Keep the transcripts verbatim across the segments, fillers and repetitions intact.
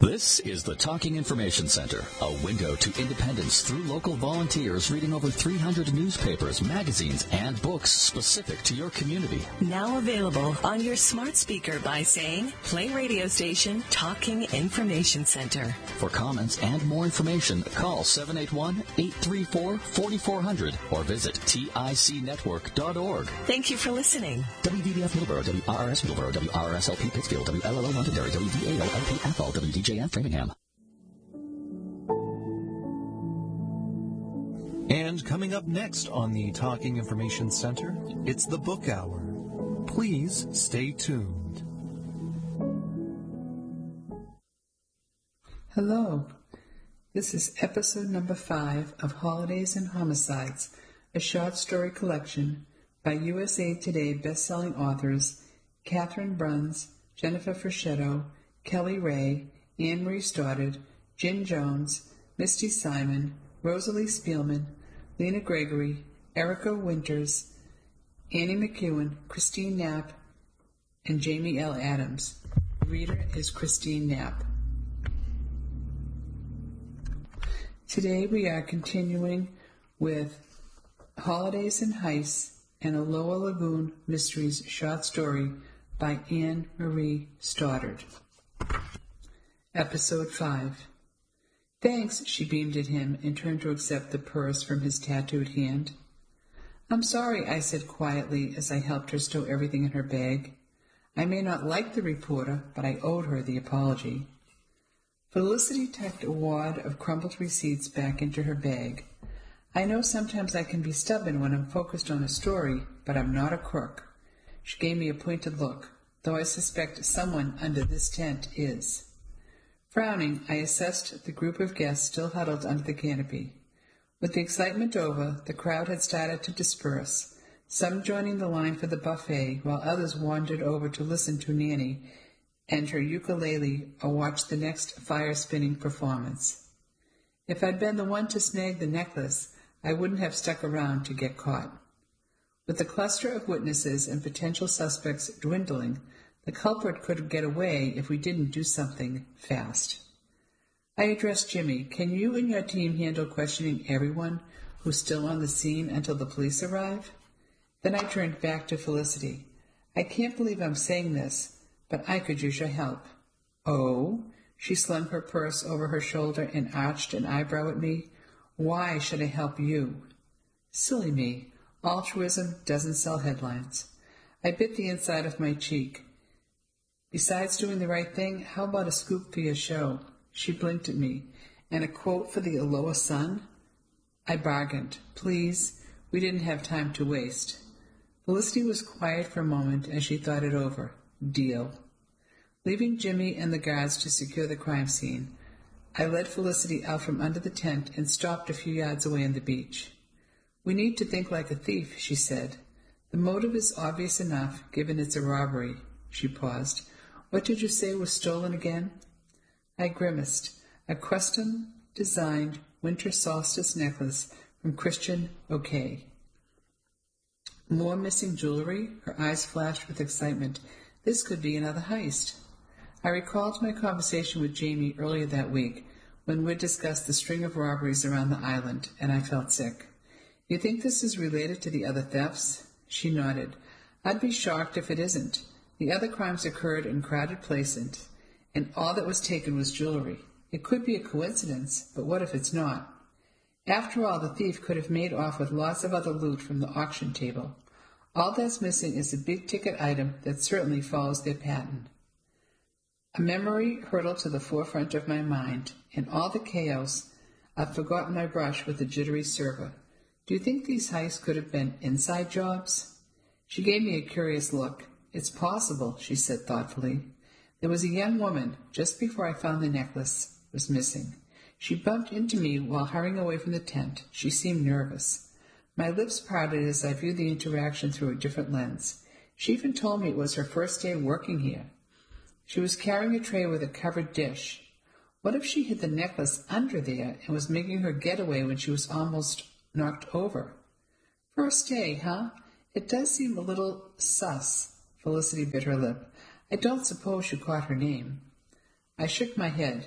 This is the Talking Information Center, a window to independence through local volunteers reading over three hundred newspapers, magazines, and books specific to your community. Now available on your smart speaker by saying, play radio station Talking Information Center. For comments and more information, call seven eight one, eight three four, four four zero zero or visit tic network dot org. Thank you for listening. W V B F Middleborough, W R R S Middleborough, W R R S L P Pittsfield, W L L O Londonderry, W D A L L P Athol, W D J F Framingham. And coming up next on the Talking Information Center, it's the Book Hour. Please stay tuned. Hello. This is episode number five of Holidays and Homicides, a short story collection by U S A Today bestselling authors Catherine Bruns, Jennifer Fraschetto, Kelly Ray, Anne Marie Stoddard, Jen Jones, Misty Simon, Rosalie Spielman, Lena Gregory, Erica Winters, Annie McEwen, Christine Knapp, and Jamie L. Adams. The reader is Christine Knapp. Today we are continuing with Holidays and Heists and a Lower Lagoon Mysteries short story by Anne Marie Stoddard. Episode five. Thanks, she beamed at him and turned to accept the purse from his tattooed hand. I'm sorry, I said quietly as I helped her stow everything in her bag. I may not like the reporter, but I owed her the apology. Felicity tucked a wad of crumpled receipts back into her bag. I know sometimes I can be stubborn when I'm focused on a story, but I'm not a crook. She gave me a pointed look, though I suspect someone under this tent is. Frowning, I assessed the group of guests still huddled under the canopy. With the excitement over, the crowd had started to disperse, some joining the line for the buffet, while others wandered over to listen to Nanny and her ukulele or watch the next fire-spinning performance. If I'd been the one to snag the necklace, I wouldn't have stuck around to get caught. With the cluster of witnesses and potential suspects dwindling, the culprit could get away if we didn't do something fast. I addressed Jimmy. Can you and your team handle questioning everyone who's still on the scene until the police arrive? Then I turned back to Felicity. I can't believe I'm saying this, but I could use your help. Oh? She slung her purse over her shoulder and arched an eyebrow at me. Why should I help you? Silly me. Altruism doesn't sell headlines. I bit the inside of my cheek. Besides doing the right thing, how about a scoop for your show? She blinked at me. And a quote for the Aloha Sun? I bargained. Please, we didn't have time to waste. Felicity was quiet for a moment as she thought it over. Deal. Leaving Jimmy and the guards to secure the crime scene, I led Felicity out from under the tent and stopped a few yards away on the beach. We need to think like a thief, she said. The motive is obvious enough, given it's a robbery. She paused. What did you say was stolen again? I grimaced. A custom-designed winter solstice necklace from Christian O'Kay. More missing jewelry? Her eyes flashed with excitement. This could be another heist. I recalled my conversation with Jamie earlier that week, when we discussed the string of robberies around the island, and I felt sick. You think this is related to the other thefts? She nodded. I'd be shocked if it isn't. The other crimes occurred in crowded places, and all that was taken was jewelry. It could be a coincidence, but what if it's not? After all, the thief could have made off with lots of other loot from the auction table. All that's missing is a big-ticket item that certainly follows their pattern. A memory hurtled to the forefront of my mind. In all the chaos, I've forgotten my brush with the jittery server. Do you think these heists could have been inside jobs? She gave me a curious look. It's possible, she said thoughtfully. There was a young woman, just before I found the necklace, was missing. She bumped into me while hurrying away from the tent. She seemed nervous. My lips parted as I viewed the interaction through a different lens. She even told me it was her first day working here. She was carrying a tray with a covered dish. What if she hid the necklace under there and was making her getaway when she was almost knocked over? First day, huh? It does seem a little sus. Felicity bit her lip. I don't suppose you caught her name. I shook my head.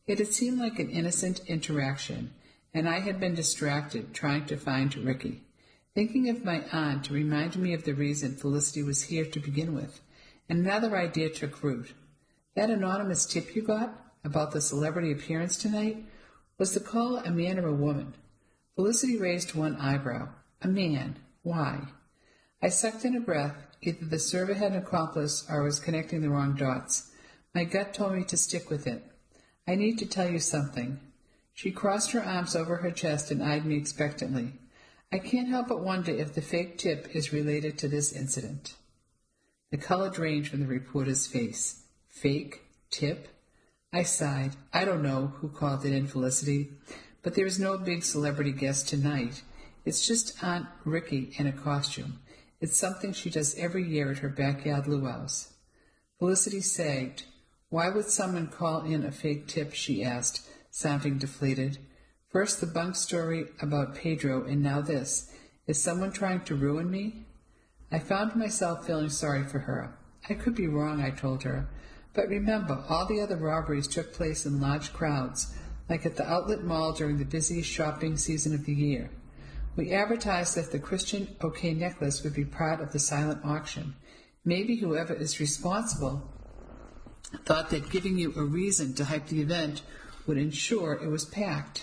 It had seemed like an innocent interaction, and I had been distracted trying to find Ricky. Thinking of my aunt reminded me of the reason Felicity was here to begin with, and another idea took root. That anonymous tip you got about the celebrity appearance tonight, was the caller a man or a woman? Felicity raised one eyebrow. A man. Why? I sucked in a breath. Either the server had an accomplice or I was connecting the wrong dots. My gut told me to stick with it. I need to tell you something. She crossed her arms over her chest and eyed me expectantly. I can't help but wonder if the fake tip is related to this incident. The color drained from the reporter's face. Fake tip? I sighed. I don't know who called it in, Felicity, but there is no big celebrity guest tonight. It's just Aunt Ricky in a costume. It's something she does every year at her backyard luau's. Felicity sagged. Why would someone call in a fake tip, she asked, sounding deflated. First the bunk story about Pedro, and now this. Is someone trying to ruin me? I found myself feeling sorry for her. I could be wrong, I told her. But remember, all the other robberies took place in large crowds, like at the outlet mall during the busiest shopping season of the year. We advertised that the Christian OK necklace would be part of the silent auction. Maybe whoever is responsible thought that giving you a reason to hype the event would ensure it was packed.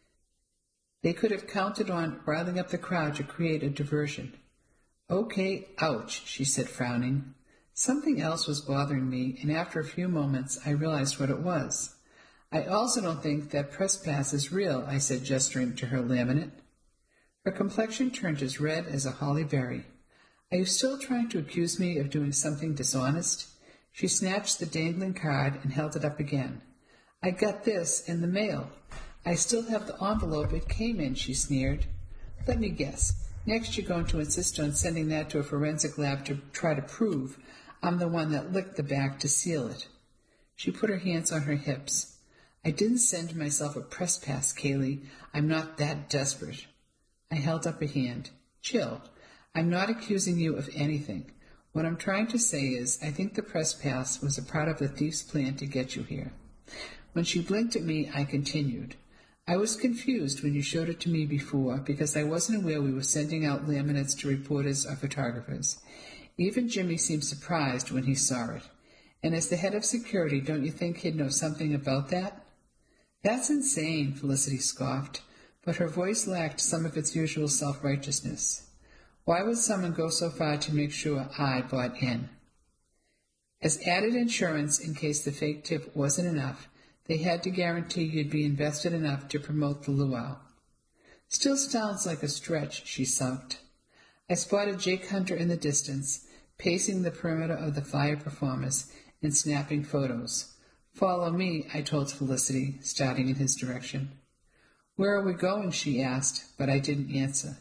They could have counted on riling up the crowd to create a diversion. Okay, ouch, she said, frowning. Something else was bothering me, and after a few moments I realized what it was. I also don't think that press pass is real, I said, gesturing to her laminate. Her complexion turned as red as a holly berry. Are you still trying to accuse me of doing something dishonest? She snatched the dangling card and held it up again. I got this in the mail. I still have the envelope it came in, she sneered. Let me guess. Next you're going to insist on sending that to a forensic lab to try to prove I'm the one that licked the back to seal it. She put her hands on her hips. I didn't send myself a press pass, Kaylee. I'm not that desperate. I held up a hand. Chill. I'm not accusing you of anything. What I'm trying to say is I think the press pass was a part of the thief's plan to get you here. When she blinked at me, I continued. I was confused when you showed it to me before because I wasn't aware we were sending out laminates to reporters or photographers. Even Jimmy seemed surprised when he saw it. And as the head of security, don't you think he'd know something about that? That's insane, Felicity scoffed, but her voice lacked some of its usual self-righteousness. Why would someone go so far to make sure I bought in? As added insurance in case the fake tip wasn't enough, they had to guarantee you'd be invested enough to promote the luau. Still sounds like a stretch, she sucked. I spotted Jake Hunter in the distance, pacing the perimeter of the fire performance and snapping photos. Follow me, I told Felicity, starting in his direction. Where are we going, she asked, but I didn't answer.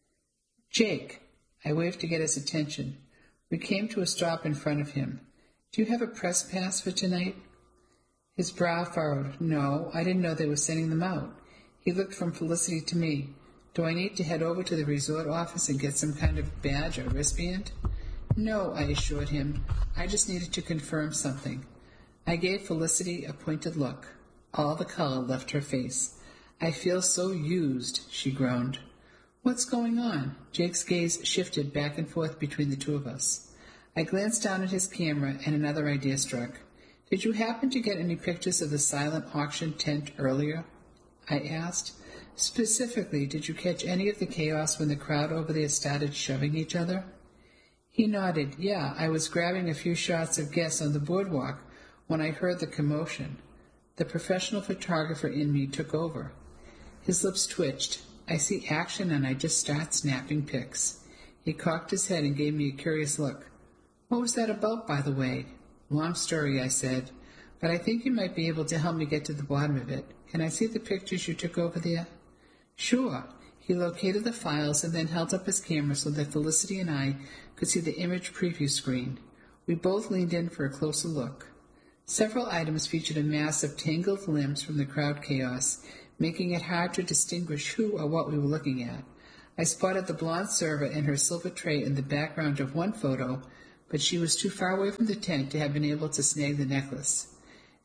Jake, I waved to get his attention. We came to a stop in front of him. Do you have a press pass for tonight? His brow furrowed. No, I didn't know they were sending them out. He looked from Felicity to me. Do I need to head over to the resort office and get some kind of badge or wristband? No, I assured him. I just needed to confirm something. I gave Felicity a pointed look. All the color left her face. I feel so used, she groaned. What's going on? Jake's gaze shifted back and forth between the two of us. I glanced down at his camera, and another idea struck. Did you happen to get any pictures of the silent auction tent earlier? I asked. Specifically, did you catch any of the chaos when the crowd over there started shoving each other? He nodded. Yeah, I was grabbing a few shots of guests on the boardwalk when I heard the commotion. The professional photographer in me took over. His lips twitched. I see action and I just start snapping pics. He cocked his head and gave me a curious look. What was that about, by the way? Long story, I said, but I think you might be able to help me get to the bottom of it. Can I see the pictures you took over there? Sure. He located the files and then held up his camera so that Felicity and I could see the image preview screen. We both leaned in for a closer look. Several items featured a mass of tangled limbs from the crowd chaos, making it hard to distinguish who or what we were looking at. I spotted the blonde server and her silver tray in the background of one photo, but she was too far away from the tent to have been able to snag the necklace.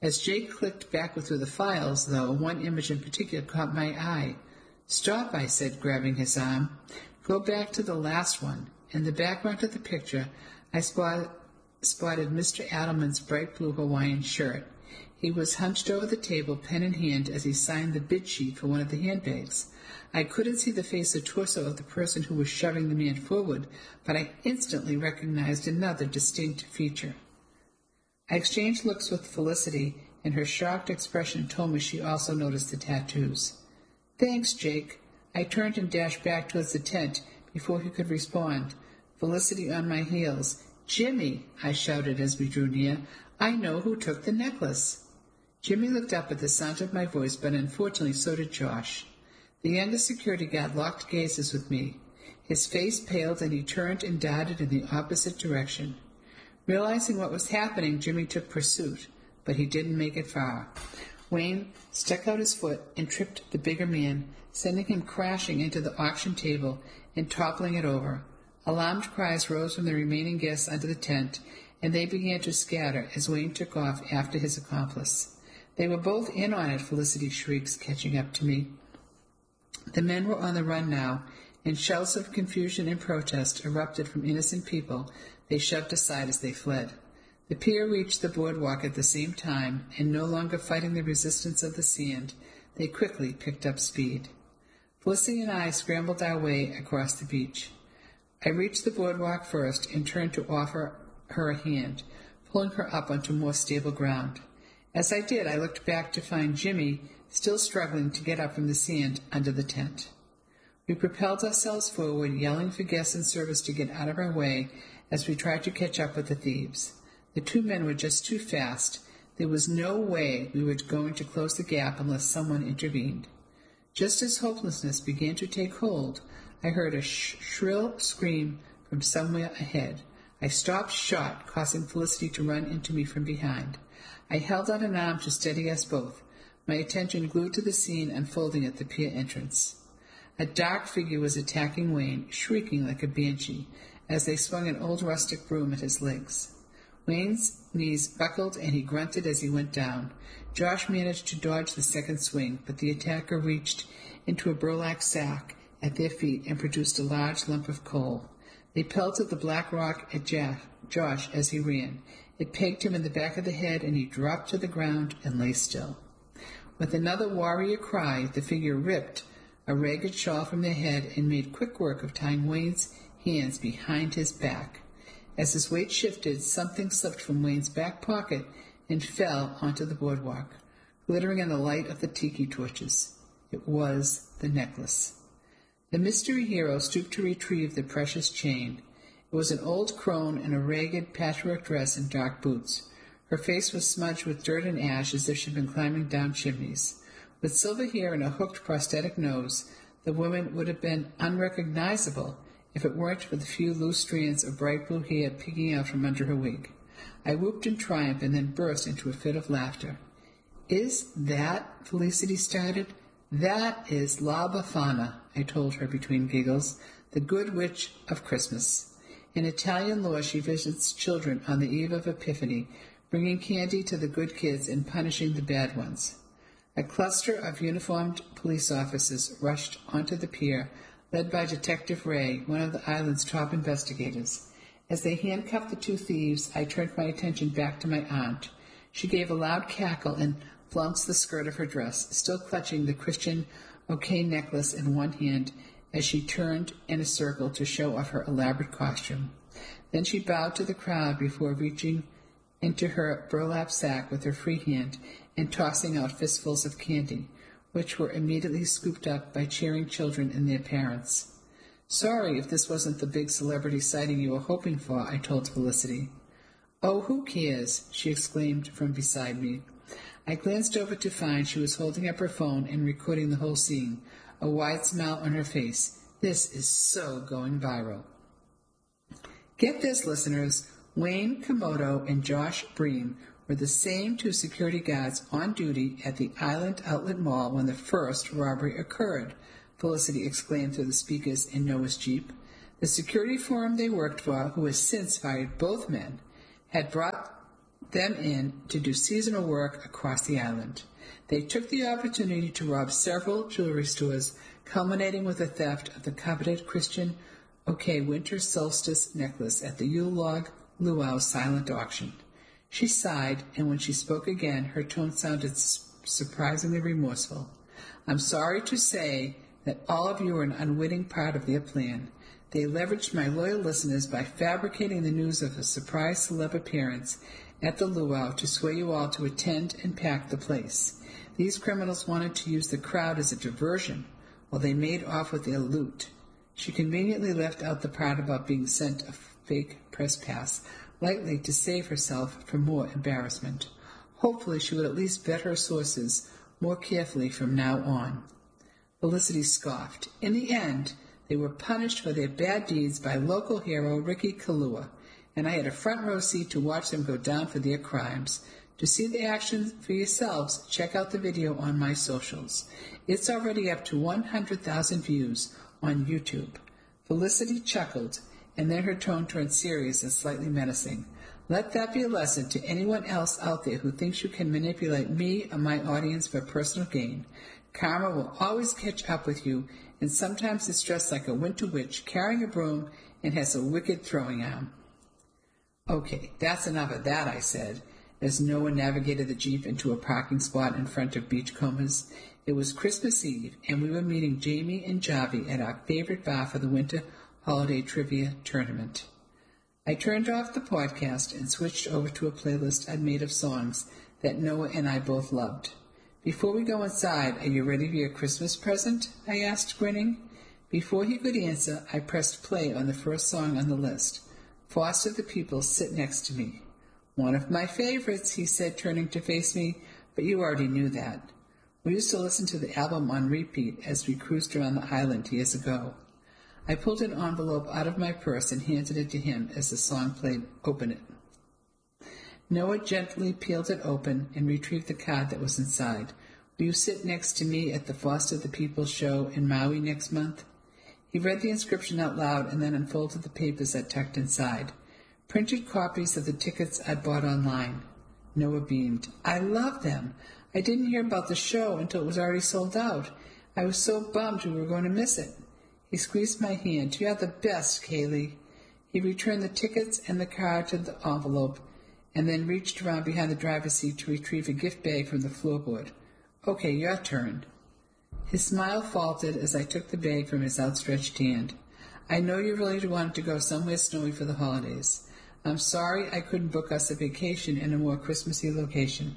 As Jake clicked backward through the files, though, one image in particular caught my eye. "Stop," I said, grabbing his arm. "Go back to the last one." In the background of the picture, I spotted, spotted Mister Adelman's bright blue Hawaiian shirt. He was hunched over the table, pen in hand, as he signed the bid sheet for one of the handbags. I couldn't see the face or torso of the person who was shoving the man forward, but I instantly recognized another distinct feature. I exchanged looks with Felicity, and her shocked expression told me she also noticed the tattoos. "Thanks, Jake." I turned and dashed back towards the tent before he could respond, Felicity on my heels. "Jimmy," I shouted as we drew near, "I know who took the necklace." Jimmy looked up at the sound of my voice, but unfortunately so did Josh. The youngest security guard locked gazes with me. His face paled, and he turned and darted in the opposite direction. Realizing what was happening, Jimmy took pursuit, but he didn't make it far. Wayne stuck out his foot and tripped the bigger man, sending him crashing into the auction table and toppling it over. Alarmed cries rose from the remaining guests under the tent, and they began to scatter as Wayne took off after his accomplice. "They were both in on it," Felicity shrieks, catching up to me. The men were on the run now, and shouts of confusion and protest erupted from innocent people they shoved aside as they fled. The pier reached the boardwalk at the same time, and no longer fighting the resistance of the sand, they quickly picked up speed. Felicity and I scrambled our way across the beach. I reached the boardwalk first and turned to offer her a hand, pulling her up onto more stable ground. As I did, I looked back to find Jimmy still struggling to get up from the sand under the tent. We propelled ourselves forward, yelling for guests and servants to get out of our way as we tried to catch up with the thieves. The two men were just too fast. There was no way we were going to close the gap unless someone intervened. Just as hopelessness began to take hold, I heard a sh- shrill scream from somewhere ahead. I stopped short, causing Felicity to run into me from behind. I held out an arm to steady us both, my attention glued to the scene unfolding at the pier entrance. A dark figure was attacking Wayne, shrieking like a banshee, as they swung an old rustic broom at his legs. Wayne's knees buckled, and he grunted as he went down. Josh managed to dodge the second swing, but the attacker reached into a burlap sack at their feet and produced a large lump of coal. They pelted the black rock at Josh as he ran. It pegged him in the back of the head, and he dropped to the ground and lay still. With another warrior cry, the figure ripped a ragged shawl from their head and made quick work of tying Wayne's hands behind his back. As his weight shifted, something slipped from Wayne's back pocket and fell onto the boardwalk, glittering in the light of the tiki torches. It was the necklace. The mystery hero stooped to retrieve the precious chain. It was an old crone in a ragged patchwork dress and dark boots. Her face was smudged with dirt and ash as if she'd been climbing down chimneys. With silver hair and a hooked prosthetic nose, the woman would have been unrecognizable if it weren't for the few loose strands of bright blue hair peeking out from under her wig. I whooped in triumph and then burst into a fit of laughter. "Is that," Felicity started, "that is La Befana," I told her between giggles, "the good witch of Christmas. In Italian lore, she visits children on the eve of Epiphany, bringing candy to the good kids and punishing the bad ones." A cluster of uniformed police officers rushed onto the pier, led by Detective Ray, one of the island's top investigators. As they handcuffed the two thieves, I turned my attention back to my aunt. She gave a loud cackle and flounced the skirt of her dress, still clutching the Christian OK necklace in one hand as she turned in a circle to show off her elaborate costume. Then she bowed to the crowd before reaching into her burlap sack with her free hand and tossing out fistfuls of candy, which were immediately scooped up by cheering children and their parents. "Sorry if this wasn't the big celebrity sighting you were hoping for," I told Felicity. "Oh, who cares?" she exclaimed from beside me. I glanced over to find she was holding up her phone and recording the whole scene, a wide smile on her face. This is so going viral. Get this, listeners. Wayne Komodo and Josh Bream were the same two security guards on duty at the Island Outlet Mall when the first robbery occurred, Felicity exclaimed through the speakers in Noah's Jeep. The security firm they worked for, who has since fired both men, had brought them in to do seasonal work across the island. They took the opportunity to rob several jewelry stores, culminating with the theft of the coveted Christian OK winter solstice necklace at the Yule Log Luau silent auction. She sighed, and when she spoke again, her tone sounded surprisingly remorseful. I'm sorry to say that all of you are an unwitting part of their plan. They leveraged my loyal listeners by fabricating the news of a surprise celeb appearance at the luau to sway you all to attend and pack the place. These criminals wanted to use the crowd as a diversion while they made off with their loot. She conveniently left out the part about being sent a fake press pass, likely to save herself from more embarrassment. Hopefully she would at least vet her sources more carefully from now on. Felicity scoffed. In the end, they were punished for their bad deeds by local hero Ricky Kalua, and I had a front row seat to watch them go down for their crimes. To see the action for yourselves, check out the video on my socials. It's already up to one hundred thousand views on YouTube. Felicity chuckled, and then her tone turned serious and slightly menacing. Let that be a lesson to anyone else out there who thinks you can manipulate me or my audience for personal gain. Karma will always catch up with you, and sometimes it's dressed like a winter witch carrying a broom and has a wicked throwing arm. Okay, that's enough of that, I said, as Noah navigated the Jeep into a parking spot in front of Beachcombers. It was Christmas Eve, and we were meeting Jamie and Javi at our favorite bar for the winter holiday trivia tournament. I turned off the podcast and switched over to a playlist I'd made of songs that Noah and I both loved. Before we go inside, are you ready for your Christmas present? I asked, grinning. Before he could answer, I pressed play on the first song on the list. Foster the People, Sit Next to Me. One of my favorites, he said, turning to face me, but you already knew that. We used to listen to the album on repeat as we cruised around the island years ago. I pulled an envelope out of my purse and handed it to him as the song played. Open it. Noah gently peeled it open and retrieved the card that was inside. Will you sit next to me at the Foster the People show in Maui next month? He read the inscription out loud and then unfolded the papers I tucked inside. Printed copies of the tickets I'd bought online. Noah beamed. I love them. I didn't hear about the show until it was already sold out. I was so bummed we were going to miss it. He squeezed my hand. You're the best, Kaylee. He returned the tickets and the card to the envelope and then reached around behind the driver's seat to retrieve a gift bag from the floorboard. Okay, your turn. His smile faltered as I took the bag from his outstretched hand. I know you really wanted to go somewhere snowy for the holidays. I'm sorry I couldn't book us a vacation in a more Christmassy location.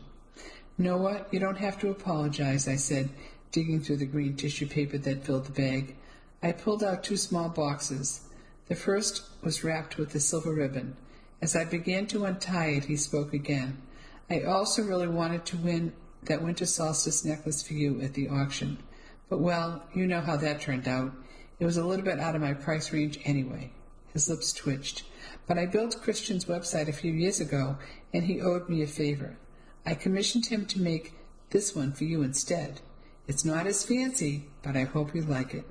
Noah, you don't have to apologize, I said, digging through the green tissue paper that filled the bag. I pulled out two small boxes. The first was wrapped with a silver ribbon. As I began to untie it, he spoke again. I also really wanted to win that winter solstice necklace for you at the auction. But, well, you know how that turned out. It was a little bit out of my price range anyway. His lips twitched. But I built Christian's website a few years ago, and he owed me a favor. I commissioned him to make this one for you instead. It's not as fancy, but I hope you like it.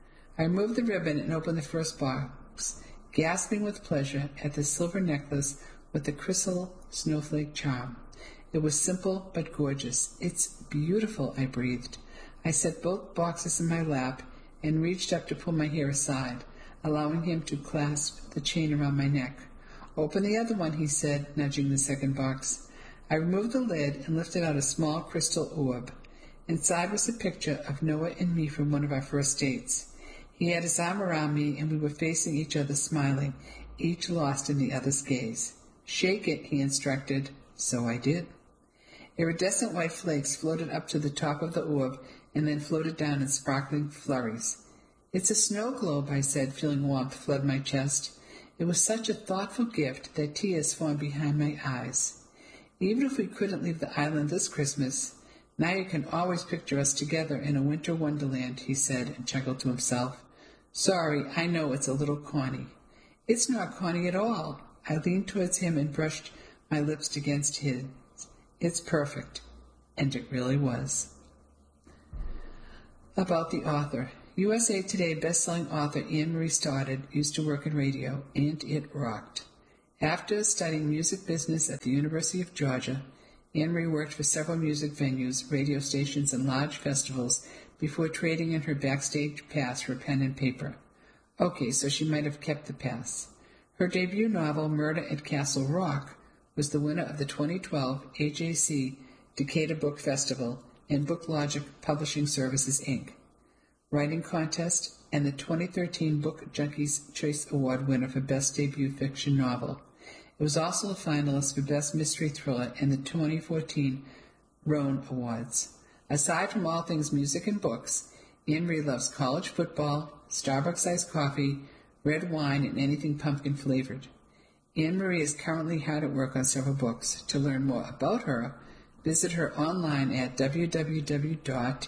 I removed the ribbon and opened the first box, gasping with pleasure at the silver necklace with the crystal snowflake charm. It was simple but gorgeous. It's beautiful, I breathed. I set both boxes in my lap and reached up to pull my hair aside, allowing him to clasp the chain around my neck. Open the other one, he said, nudging the second box. I removed the lid and lifted out a small crystal orb. Inside was a picture of Noah and me from one of our first dates. He had his arm around me, and we were facing each other smiling, each lost in the other's gaze. Shake it, he instructed. So I did. Iridescent white flakes floated up to the top of the orb and then floated down in sparkling flurries. It's a snow globe, I said, feeling warmth flood my chest. It was such a thoughtful gift that tears formed behind my eyes. Even if we couldn't leave the island this Christmas, now you can always picture us together in a winter wonderland, he said, and chuckled to himself. Sorry, I know it's a little corny. It's not corny at all. I leaned towards him and brushed my lips against his. It's perfect. And it really was. About the author. U S A Today best-selling author Anne Marie Stoddard used to work in radio, and it rocked. After studying music business at the University of Georgia, Anne Marie worked for several music venues, radio stations, and large festivals before trading in her backstage pass for pen and paper. Okay, so she might have kept the pass. Her debut novel, Murder at Castle Rock, was the winner of the twenty twelve A J C Decatur Book Festival and BookLogic Publishing Services, Incorporated writing contest, and the twenty thirteen Book Junkies Choice Award winner for Best Debut Fiction Novel. It was also a finalist for Best Mystery Thriller in the twenty fourteen Roan Awards. Aside from all things music and books, Anne Marie loves college football, Starbucks iced coffee, red wine, and anything pumpkin-flavored. Anne Marie is currently hard at work on several books. To learn more about her, visit her online at w w w dot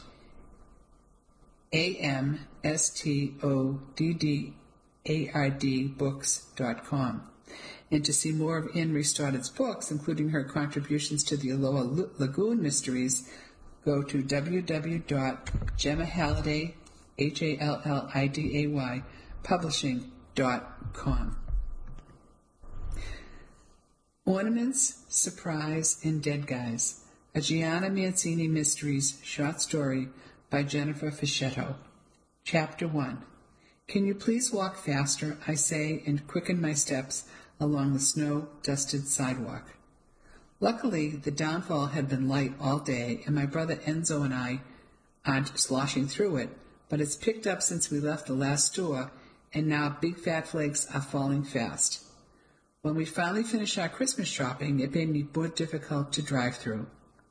amstoddard books dot com. And to see more of Anne Marie Stoddard's books, including her contributions to the Aloha Lagoon Mysteries, go to w w w dot gemma halliday, H A L L I D A Y, publishing dot com. Ornaments, Surprise, and Dead Guys, a Gianna Mancini Mysteries short story by Jennifer Fischetto. Chapter one. Can you please walk faster, I say, and quicken my steps along the snow-dusted sidewalk. Luckily, the downfall had been light all day, and my brother Enzo and I aren't sloshing through it, but it's picked up since we left the last store, and now big fat flakes are falling fast. When we finally finished our Christmas shopping, it made me more difficult to drive through.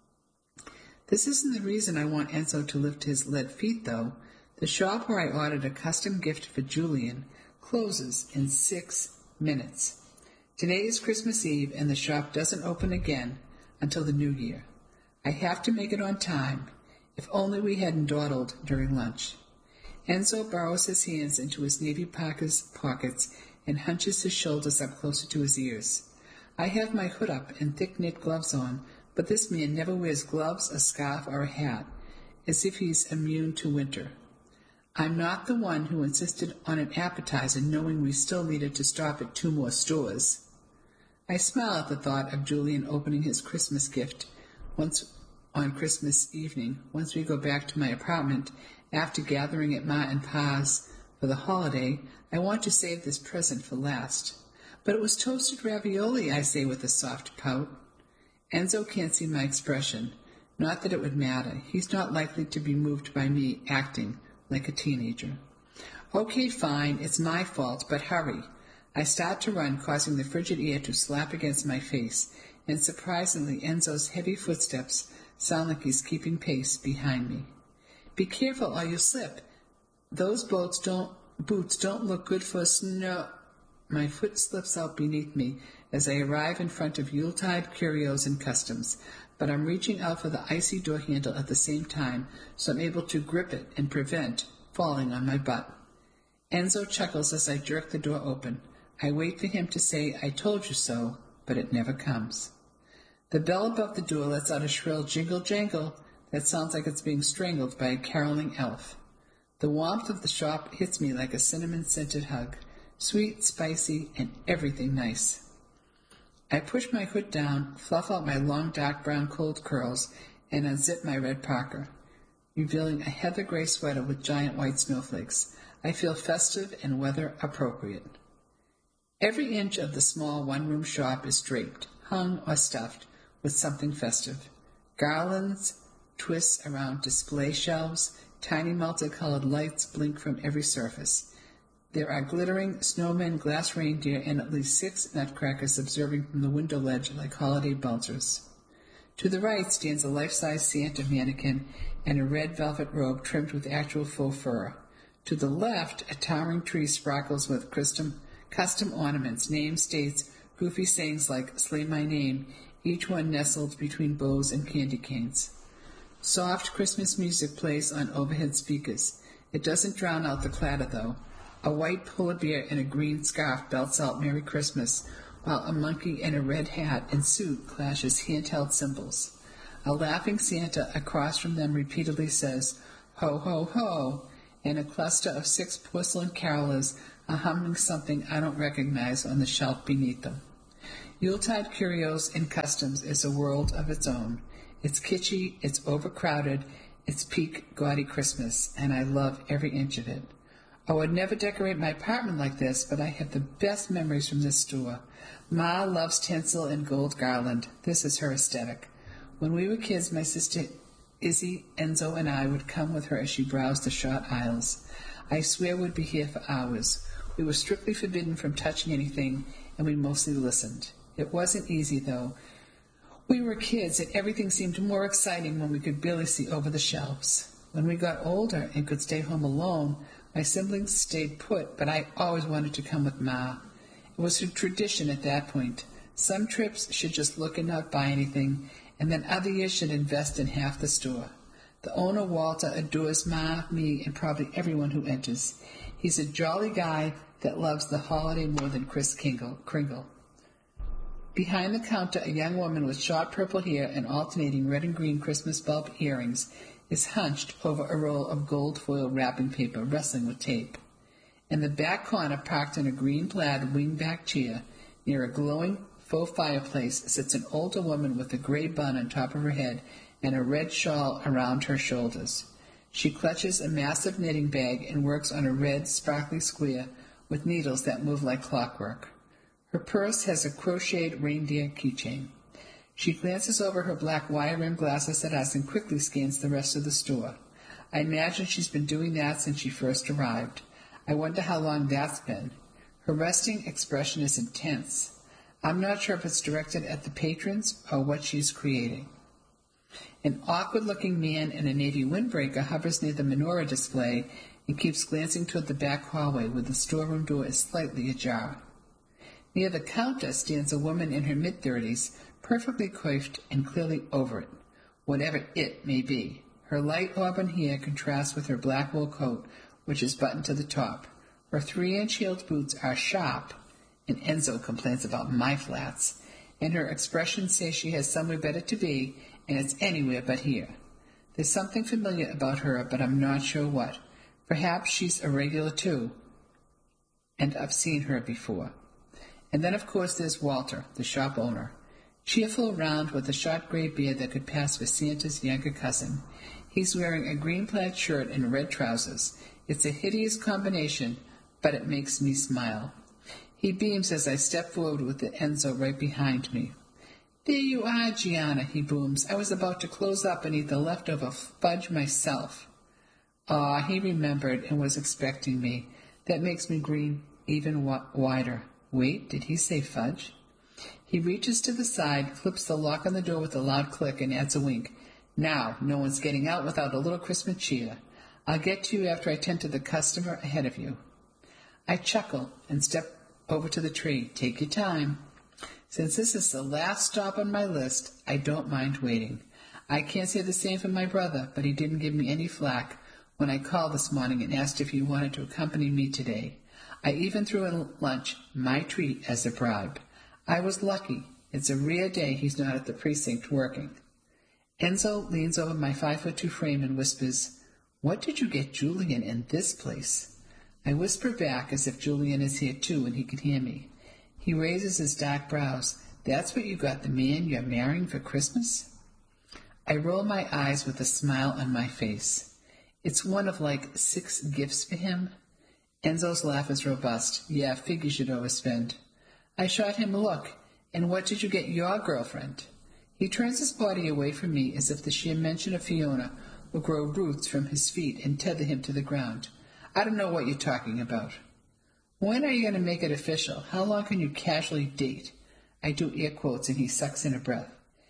This isn't the reason I want Enzo to lift his lead feet, though. The shop where I ordered a custom gift for Julian closes in six minutes. Today is Christmas Eve, and the shop doesn't open again until the new year. I have to make it on time. If only we hadn't dawdled during lunch. Enzo burrows his hands into his navy parka's pockets and hunches his shoulders up closer to his ears. I have my hood up and thick knit gloves on, but this man never wears gloves, a scarf, or a hat, as if he's immune to winter. I'm not the one who insisted on an appetizer, knowing we still needed to stop at two more stores. I smile at the thought of Julian opening his Christmas gift once on Christmas evening, once we go back to my apartment after gathering at Ma and Pa's for the holiday. I want to save this present for last. But it was toasted ravioli, I say with a soft pout. Enzo can't see my expression. Not that it would matter. He's not likely to be moved by me acting like a teenager. Okay, fine, it's my fault, but hurry. I start to run, causing the frigid air to slap against my face, and surprisingly, Enzo's heavy footsteps sound like he's keeping pace behind me. Be careful or you'll slip. Those boats don't, boots don't look good for snow. My foot slips out beneath me as I arrive in front of Yuletide Curios and Customs, but I'm reaching out for the icy door handle at the same time, so I'm able to grip it and prevent falling on my butt. Enzo chuckles as I jerk the door open. I wait for him to say, I told you so, but it never comes. The bell above the door lets out a shrill jingle-jangle that sounds like it's being strangled by a caroling elf. The warmth of the shop hits me like a cinnamon-scented hug, sweet, spicy, and everything nice. I push my hood down, fluff out my long dark brown cold curls, and unzip my red parka, revealing a heather gray sweater with giant white snowflakes. I feel festive and weather appropriate. Every inch of the small one-room shop is draped, hung, or stuffed with something festive. Garlands twist around display shelves, tiny multicolored lights blink from every surface. There are glittering snowmen, glass reindeer, and at least six nutcrackers observing from the window ledge like holiday bulgers. To the right stands a life-size Santa mannequin in a red velvet robe trimmed with actual faux fur. To the left, a towering tree sparkles with custom, custom ornaments, names, dates, goofy sayings like "Slay My Name," each one nestled between bows and candy canes. Soft Christmas music plays on overhead speakers. It doesn't drown out the clatter, though. A white polar bear in a green scarf belts out Merry Christmas, while a monkey in a red hat and suit clashes handheld cymbals. A laughing Santa across from them repeatedly says, "Ho, ho, ho," and a cluster of six porcelain carolers are humming something I don't recognize on the shelf beneath them. Yuletide curios and customs is a world of its own. It's kitschy, it's overcrowded, it's peak gaudy Christmas, and I love every inch of it. I would never decorate my apartment like this, but I have the best memories from this store. Ma loves tinsel and gold garland. This is her aesthetic. When we were kids, my sister Izzy, Enzo, and I would come with her as she browsed the short aisles. I swear we'd be here for hours. We were strictly forbidden from touching anything, and we mostly listened. It wasn't easy, though. We were kids, and everything seemed more exciting when we could barely see over the shelves. When we got older and could stay home alone, my siblings stayed put, but I always wanted to come with Ma. It was a tradition at that point. Some trips should just look and not buy anything, and then other years should invest in half the store. The owner, Walter, adores Ma, me, and probably everyone who enters. He's a jolly guy that loves the holiday more than Kris Kringle. Behind the counter, a young woman with short purple hair and alternating red and green Christmas bulb earrings is hunched over a roll of gold foil wrapping paper, wrestling with tape. In the back corner, parked in a green plaid wing-back chair, near a glowing faux fireplace, sits an older woman with a gray bun on top of her head and a red shawl around her shoulders. She clutches a massive knitting bag and works on a red, sparkly square with needles that move like clockwork. Her purse has a crocheted reindeer keychain. She glances over her black wire-rimmed glasses at us and quickly scans the rest of the store. I imagine she's been doing that since she first arrived. I wonder how long that's been. Her resting expression is intense. I'm not sure if it's directed at the patrons or what she's creating. An awkward-looking man in a navy windbreaker hovers near the menorah display and keeps glancing toward the back hallway where the storeroom door is slightly ajar. Near the counter stands a woman in her mid-thirties, perfectly coiffed and clearly over it, whatever it may be. Her light auburn hair contrasts with her black wool coat, which is buttoned to the top. Her three-inch heeled boots are sharp, and Enzo complains about my flats, and her expression says she has somewhere better to be, and it's anywhere but here. There's something familiar about her, but I'm not sure what. Perhaps she's a regular, too, and I've seen her before. And then, of course, there's Walter, the shop owner. Cheerful, round, with a short gray beard that could pass for Santa's younger cousin. He's wearing a green plaid shirt and red trousers. It's a hideous combination, but it makes me smile. He beams as I step forward with the Enzo right behind me. "There you are, Gianna," he booms. "I was about to close up and eat the leftover fudge myself." Ah, he remembered and was expecting me. That makes me grin even w- wider. Wait, did he say fudge? He reaches to the side, flips the lock on the door with a loud click, and adds a wink. "Now, no one's getting out without a little Christmas cheer. I'll get to you after I tend to the customer ahead of you." I chuckle and step over to the tree. "Take your time." Since this is the last stop on my list, I don't mind waiting. I can't say the same for my brother, but he didn't give me any flack when I called this morning and asked if he wanted to accompany me today. I even threw in lunch, my treat, as a bribe. I was lucky. It's a rare day he's not at the precinct working. Enzo leans over my five-foot-two frame and whispers, "What did you get Julian in this place?" I whisper back as if Julian is here too and he can hear me. He raises his dark brows. "That's what you got the man you're marrying for Christmas?" I roll my eyes with a smile on my face. It's one of like six gifts for him. Enzo's laugh is robust. "Yeah, figures you'd overspend." I shot him a look. "And what did you get your girlfriend?" He turns his body away from me as if the sheer mention of Fiona will grow roots from his feet and tether him to the ground. "I don't know what you're talking about." "When are you going to make it official? How long can you casually date?" I do air quotes and he sucks in a breath.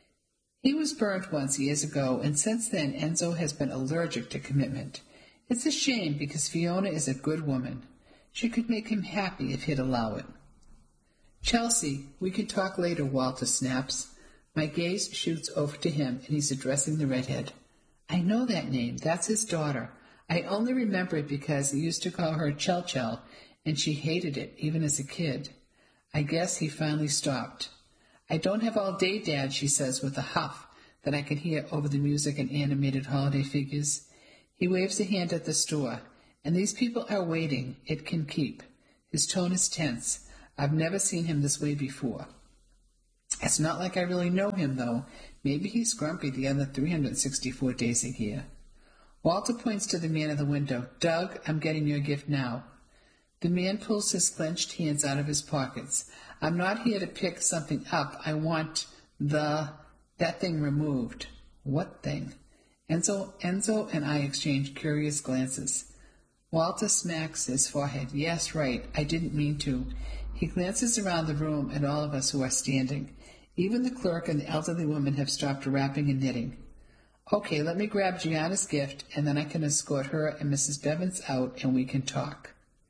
He was burned once years ago, and since then Enzo has been allergic to commitment. It's a shame because Fiona is a good woman. She could make him happy if he'd allow it. "Chelsea, we can talk later," Walter snaps. My gaze shoots over to him, and he's addressing the redhead. "I know that name. That's his daughter. I only remember it because he used to call her Chel-Chel, and she hated it, even as a kid." I guess he finally stopped. "I don't have all day, Dad," she says with a huff that I can hear over the music and animated holiday figures. He waves a hand at the store. "And these people are waiting. It can keep." His tone is tense. I've never seen him this way before. It's not like I really know him, though. Maybe he's grumpy the other three hundred sixty-four days a year. Walter points to the man at the window. Doug, I'm getting your gift now. The man pulls his clenched hands out of his pockets. I'm not here to pick something up. I want the... that thing removed. What thing? Enzo, Enzo and I exchange curious glances. Walter smacks his forehead. Yes, right. I didn't mean to. He glances around the room at all of us who are standing. Even the clerk and the elderly woman have stopped wrapping and knitting. Okay, let me grab Gianna's gift, and then I can escort her and Missus Bevins out, and we can talk.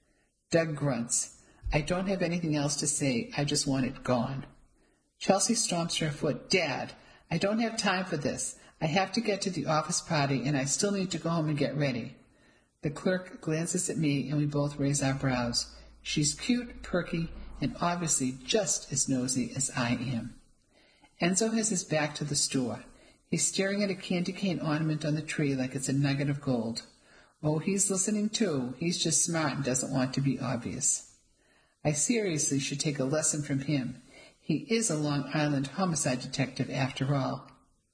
Doug grunts. I don't have anything else to say. I just want it gone. Chelsea stomps her foot. Dad, I don't have time for this. I have to get to the office party, and I still need to go home and get ready. The clerk glances at me, and we both raise our brows. She's cute, perky, and obviously just as nosy as I am. Enzo has his back to the store. He's staring at a candy cane ornament on the tree like it's a nugget of gold. Oh, he's listening too. He's just smart and doesn't want to be obvious. I seriously should take a lesson from him. He is a Long Island homicide detective after all.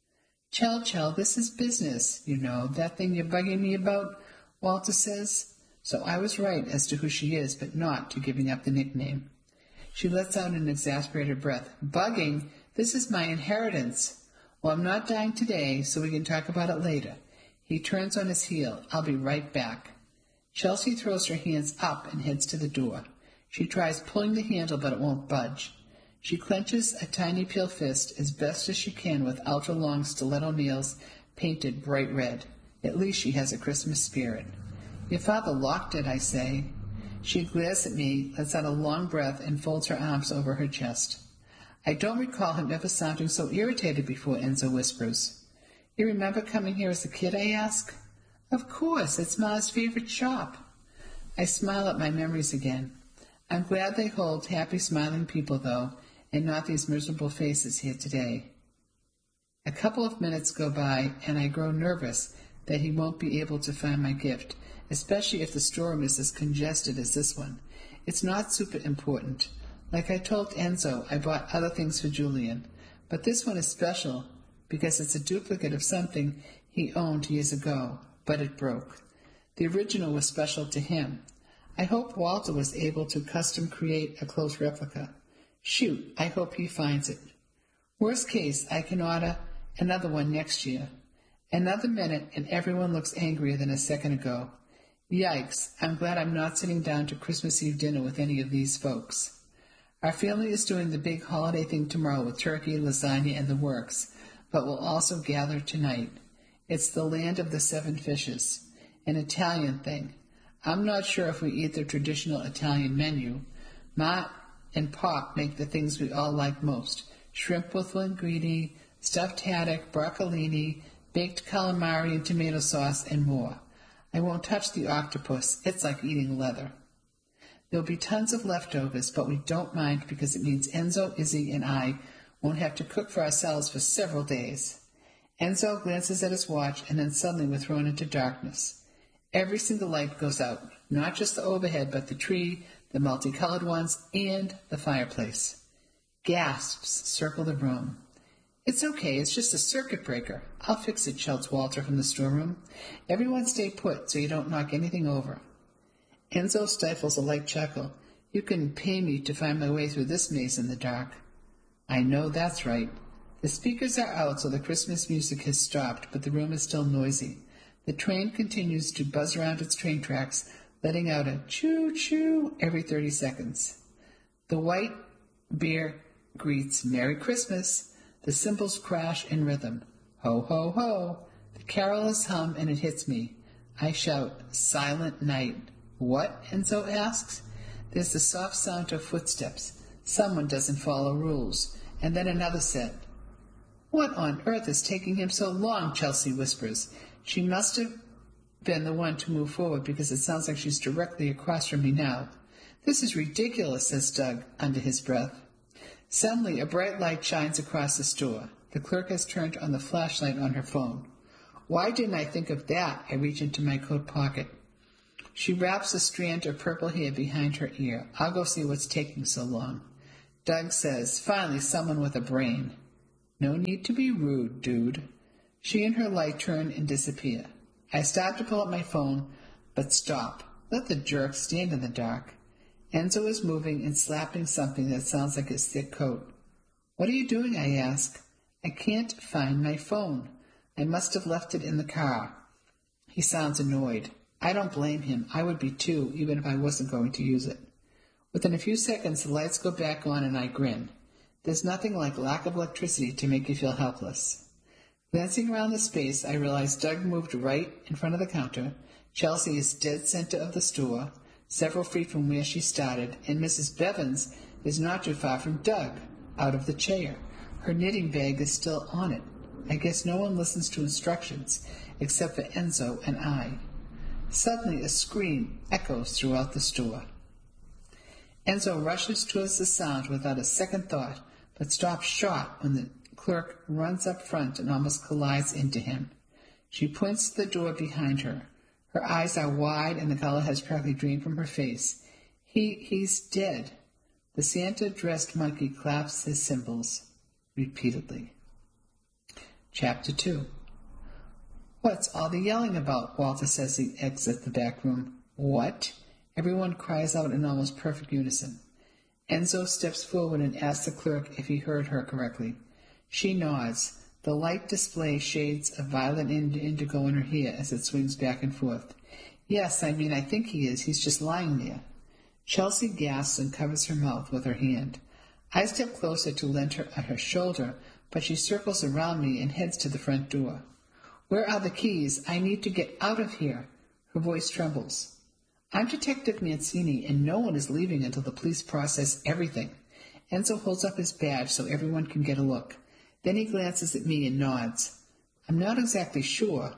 Chell, Chell, this is business, you know, that thing you're bugging me about, Walter says. So I was right as to who she is, but not to giving up the nickname. She lets out an exasperated breath. Bugging? This is my inheritance. Well, I'm not dying today, so we can talk about it later. He turns on his heel. I'll be right back. Chelsea throws her hands up and heads to the door. She tries pulling the handle, but it won't budge. She clenches a tiny pale fist as best as she can with ultra-long stiletto nails painted bright red. At least she has a Christmas spirit. Your father locked it, I say. She glares at me, lets out a long breath, and folds her arms over her chest. I don't recall him ever sounding so irritated before, Enzo whispers. You remember coming here as a kid, I ask? Of course, it's Ma's favorite shop. I smile at my memories again. I'm glad they hold happy, smiling people, though, and not these miserable faces here today. A couple of minutes go by, and I grow nervous that he won't be able to find my gift, especially if the storeroom is as congested as this one. It's not super important. Like I told Enzo, I bought other things for Julian, but this one is special because it's a duplicate of something he owned years ago, but it broke. The original was special to him. I hope Walter was able to custom create a close replica. Shoot, I hope he finds it. Worst case, I can order another one next year. Another minute, and everyone looks angrier than a second ago. Yikes, I'm glad I'm not sitting down to Christmas Eve dinner with any of these folks. Our family is doing the big holiday thing tomorrow with turkey, lasagna, and the works, but we'll also gather tonight. It's the land of the seven fishes, an Italian thing. I'm not sure if we eat the traditional Italian menu. Ma and Pop make the things we all like most. Shrimp with linguine, stuffed haddock, broccolini, baked calamari and tomato sauce, and more. I won't touch the octopus. It's like eating leather. There'll be tons of leftovers, but we don't mind because it means Enzo, Izzy, and I won't have to cook for ourselves for several days. Enzo glances at his watch, and then suddenly we're thrown into darkness. Every single light goes out, not just the overhead, but the tree, the multicolored ones, and the fireplace. Gasps circle the room. It's okay, it's just a circuit breaker. I'll fix it, shouts Walter from the storeroom. Everyone stay put so you don't knock anything over. Enzo stifles a light chuckle. You can pay me to find my way through this maze in the dark. I know that's right. The speakers are out, so the Christmas music has stopped, but the room is still noisy. The train continues to buzz around its train tracks, letting out a choo-choo every thirty seconds. The white bear greets Merry Christmas. The cymbals crash in rhythm. Ho, ho, ho. The carolers hum, and it hits me. I shout, Silent Night. What? Enzo asks. There's the soft sound of footsteps. Someone doesn't follow rules. And then another set. What on earth is taking him so long? Chelsea whispers. She must have been the one to move forward because it sounds like she's directly across from me now. This is ridiculous, says Doug under his breath. Suddenly, a bright light shines across the store. The clerk has turned on the flashlight on her phone. Why didn't I think of that? I reach into my coat pocket. She wraps a strand of purple hair behind her ear. I'll go see what's taking so long. Doug says, finally someone with a brain. No need to be rude, dude. She and her light turn and disappear. I stop to pull up my phone, but stop. Let the jerk stand in the dark. Enzo is moving and slapping something that sounds like his thick coat. What are you doing, I ask. I can't find my phone. I must have left it in the car. He sounds annoyed. I don't blame him. I would be too, even if I wasn't going to use it. Within a few seconds, the lights go back on and I grin. There's nothing like lack of electricity to make you feel helpless. Glancing around the space, I realize Doug moved right in front of the counter. Chelsea is dead center of the store, several feet from where she started, and Missus Bevins is not too far from Doug, out of the chair. Her knitting bag is still on it. I guess no one listens to instructions, except for Enzo and I. Suddenly a scream echoes throughout the store. Enzo rushes towards the sound without a second thought, but stops short when the clerk runs up front and almost collides into him. She points to the door behind her. Her eyes are wide and the color has practically drained from her face. He, he's dead. The Santa-dressed monkey claps his cymbals repeatedly. Chapter two. What's all the yelling about? Walter says he exits the back room. What? Everyone cries out in almost perfect unison. Enzo steps forward and asks the clerk if he heard her correctly. She nods. The light display shades of violet and indigo in her hair as it swings back and forth. Yes, I mean, I think he is. He's just lying there. Chelsea gasps and covers her mouth with her hand. I step closer to lend her at her shoulder, but she circles around me and heads to the front door. Where are the keys? I need to get out of here. Her voice trembles. I'm Detective Mancini, and no one is leaving until the police process everything. Enzo holds up his badge so everyone can get a look. Then he glances at me and nods. I'm not exactly sure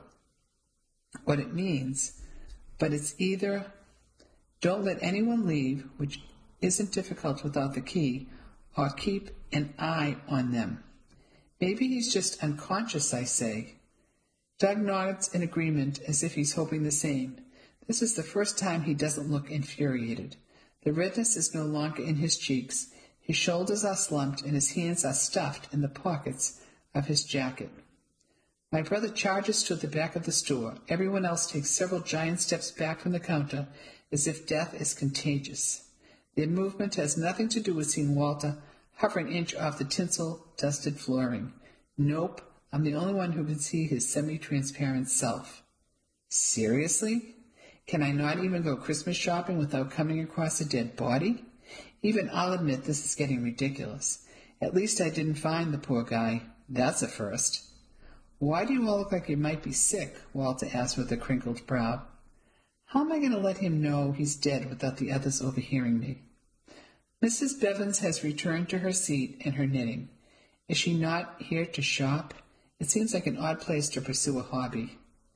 what it means, but it's either don't let anyone leave, which isn't difficult without the key, or keep an eye on them. Maybe he's just unconscious, I say. Doug nods in agreement as if he's hoping the same. This is the first time he doesn't look infuriated. The redness is no longer in his cheeks. His shoulders are slumped and his hands are stuffed in the pockets of his jacket. My brother charges to the back of the store. Everyone else takes several giant steps back from the counter as if death is contagious. Their movement has nothing to do with seeing Walter hover an inch off the tinsel-dusted flooring. Nope, I'm the only one who can see his semi-transparent self. Seriously? Can I not even go Christmas shopping without coming across a dead body? Even I'll admit this is getting ridiculous. At least I didn't find the poor guy. That's a first. Why do you all look like you might be sick? Walter asked with a crinkled brow. How am I going to let him know he's dead without the others overhearing me? Missus Bevins has returned to her seat and her knitting. Is she not here to shop? It seems like an odd place to pursue a hobby.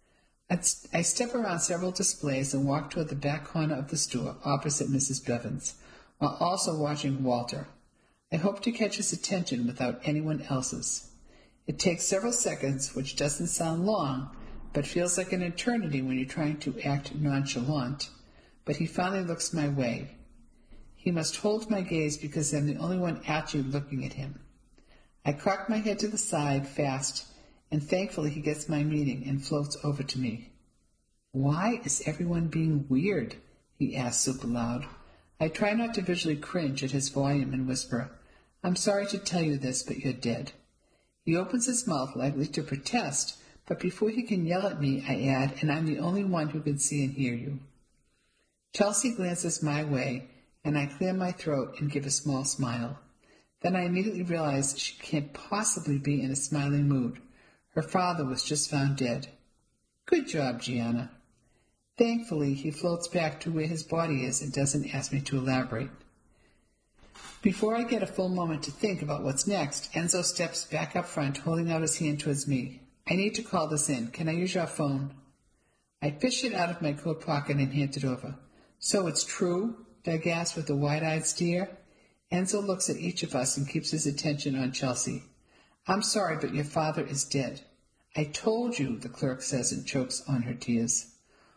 I step around several displays and walk toward the back corner of the store opposite Missus Bevins, while also watching Walter. I hope to catch his attention without anyone else's. It takes several seconds, which doesn't sound long, but feels like an eternity when you're trying to act nonchalant. But he finally looks my way. He must hold my gaze because I'm the only one actually looking at him. I cock my head to the side fast, and thankfully he gets my meaning and floats over to me. Why is everyone being weird? He asks super loud. I try not to visually cringe at his volume and whisper, I'm sorry to tell you this, but you're dead. He opens his mouth likely to protest, but before he can yell at me, I add, and I'm the only one who can see and hear you. Chelsea glances my way, and I clear my throat and give a small smile. Then I immediately realize she can't possibly be in a smiling mood. Her father was just found dead. Good job, Gianna. Thankfully, he floats back to where his body is and doesn't ask me to elaborate. Before I get a full moment to think about what's next, Enzo steps back up front, holding out his hand towards me. I need to call this in. Can I use your phone? I fish it out of my coat pocket and hand it over. So it's true? Doug asks with a wide-eyed stare. Enzo looks at each of us and keeps his attention on Chelsea. I'm sorry, but your father is dead. I told you, the clerk says and chokes on her tears.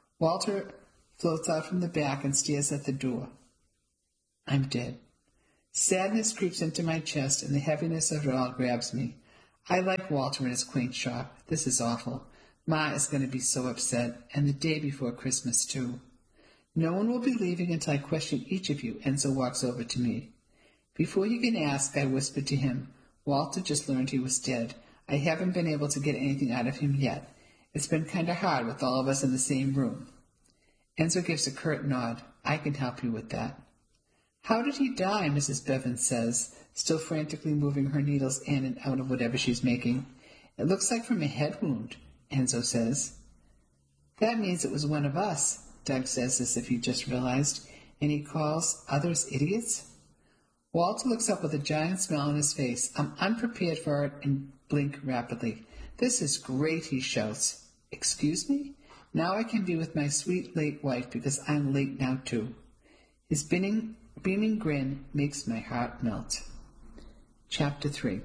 Walter floats out from the back and stares at the door. I'm dead. Sadness creeps into my chest, and the heaviness of it all grabs me. I like Walter in his quaint shop. This is awful. Ma is going to be so upset, and the day before Christmas, too. No one will be leaving until I question each of you. Enzo walks over to me. Before he can ask, I whispered to him, Walter just learned he was dead. I haven't been able to get anything out of him yet. It's been kind of hard with all of us in the same room. Enzo gives a curt nod. I can help you with that. How did he die? Missus Bevins says, still frantically moving her needles in and out of whatever she's making. It looks like from a head wound, Enzo says. That means it was one of us, Doug says as if he just realized, and he calls others idiots. Walter looks up with a giant smile on his face. I'm unprepared for it and blink rapidly. This is great, he shouts. Excuse me? Now I can be with my sweet late wife because I'm late now too. His beaming, beaming grin makes my heart melt. Chapter three.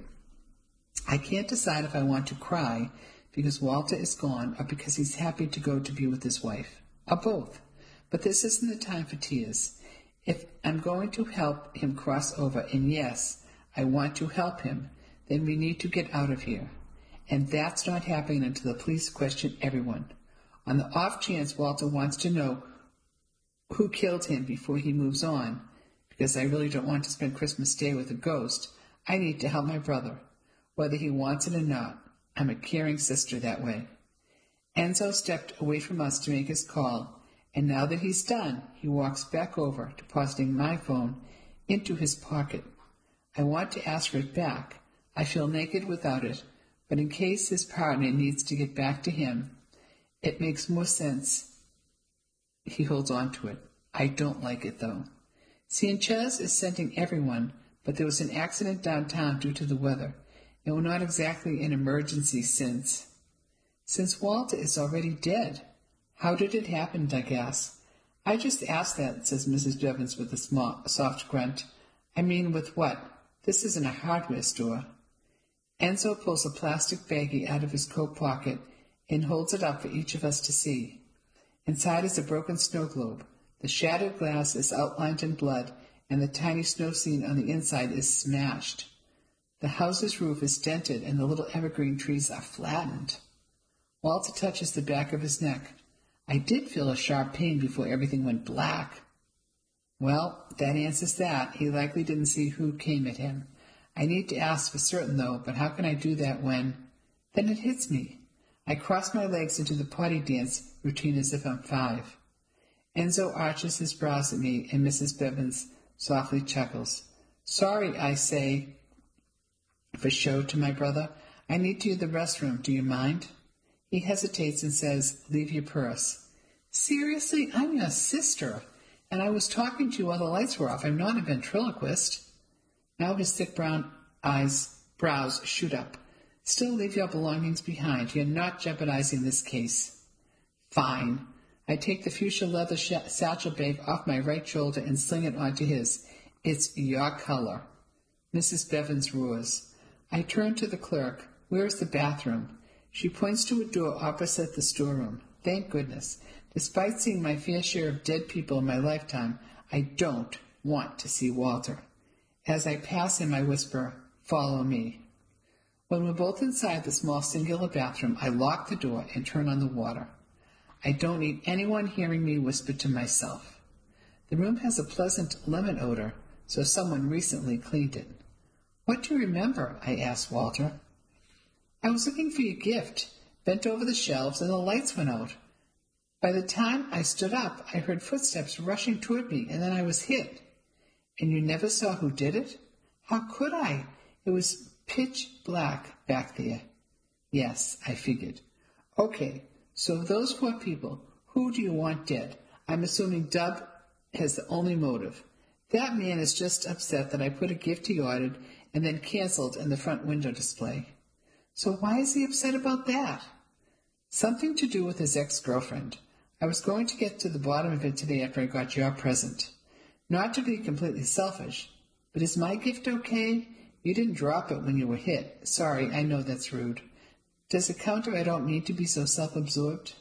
I can't decide if I want to cry because Walter is gone or because he's happy to go to be with his wife, or both. But this isn't the time for tears. If I'm going to help him cross over, and yes, I want to help him, then we need to get out of here. And that's not happening until the police question everyone. On the off chance Walter wants to know who killed him before he moves on, because I really don't want to spend Christmas Day with a ghost, I need to help my brother, whether he wants it or not. I'm a caring sister that way. Enzo stepped away from us to make his call, and now that he's done, he walks back over, depositing my phone into his pocket. I want to ask for it back. I feel naked without it, but in case his partner needs to get back to him, it makes more sense. He holds on to it. I don't like it, though. Sanchez is sending everyone, but there was an accident downtown due to the weather, and we're not exactly an emergency since... Since Walter is already dead. How did it happen, Doug asks. I just asked that, says Missus Bevins with a small, soft grunt. I mean, with what? This isn't a hardware store. Enzo pulls a plastic baggie out of his coat pocket and holds it up for each of us to see. Inside is a broken snow globe. The shattered glass is outlined in blood, and the tiny snow scene on the inside is smashed. The house's roof is dented, and the little evergreen trees are flattened. Walter touches the back of his neck. I did feel a sharp pain before everything went black. Well, that answers that. He likely didn't see who came at him. I need to ask for certain, though, but how can I do that when... Then it hits me. I cross my legs into the potty dance routine as if I'm five. Enzo arches his brows at me, and Missus Bevins softly chuckles. Sorry, I say, for show to my brother. I need to use the restroom. Do you mind? He hesitates and says, leave your purse. Seriously? I'm your sister, and I was talking to you while the lights were off. I'm not a ventriloquist. Now his thick brown eyes, brows shoot up. Still leave your belongings behind. You're not jeopardizing this case. Fine. I take the fuchsia leather sh- satchel bag off my right shoulder and sling it onto his. It's your color. Missus Bevins roars. I turn to the clerk. Where is the bathroom? She points to a door opposite the storeroom. Thank goodness. Despite seeing my fair share of dead people in my lifetime, I don't want to see Walter. As I pass him, I whisper, follow me. When we're both inside the small singular bathroom, I lock the door and turn on the water. I don't need anyone hearing me whisper to myself. The room has a pleasant lemon odor, so someone recently cleaned it. What do you remember? I asked Walter. I was looking for your gift, bent over the shelves, and the lights went out. By the time I stood up, I heard footsteps rushing toward me, and then I was hit. And you never saw who did it? How could I? It was pitch black back there. Yes, I figured. Okay, so of those four people, who do you want dead? I'm assuming Doug has the only motive. That man is just upset that I put a gift he ordered and then canceled in the front window display. So why is he upset about that? Something to do with his ex-girlfriend. I was going to get to the bottom of it today after I got your present. Not to be completely selfish, but is my gift okay? You didn't drop it when you were hit. Sorry, I know that's rude. Does it count if I don't need to be so self-absorbed?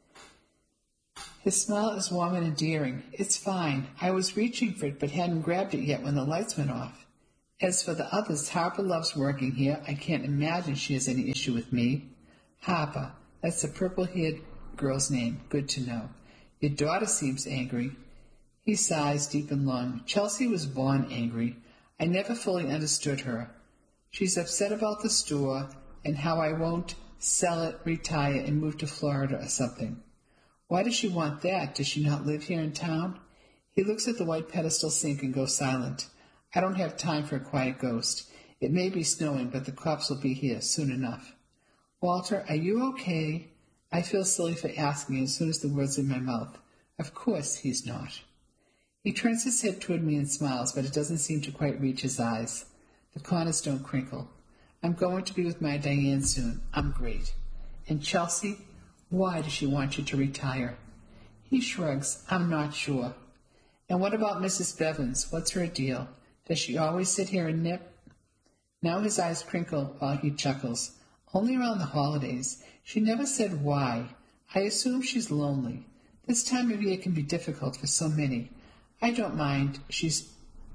His smile is warm and endearing. It's fine. I was reaching for it but hadn't grabbed it yet when the lights went off. As for the others, Harper loves working here. I can't imagine she has any issue with me. Harper, that's the purple-haired girl's name. Good to know. Your daughter seems angry. He sighs deep and long. Chelsea was born angry. I never fully understood her. She's upset about the store and how I won't sell it, retire, and move to Florida or something. Why does she want that? Does she not live here in town? He looks at the white pedestal sink and goes silent. I don't have time for a quiet ghost. It may be snowing, but the cops will be here soon enough. Walter, are you okay? I feel silly for asking as soon as the words are in my mouth. Of course he's not. He turns his head toward me and smiles, but it doesn't seem to quite reach his eyes. The corners don't crinkle. I'm going to be with my Diane soon. I'm great. And Chelsea, why does she want you to retire? He shrugs. I'm not sure. And what about Missus Bevins? What's her deal? Does she always sit here and nip? Now his eyes crinkle while he chuckles. Only around the holidays. She never said why. I assume she's lonely. This time of year can be difficult for so many. I don't mind. She's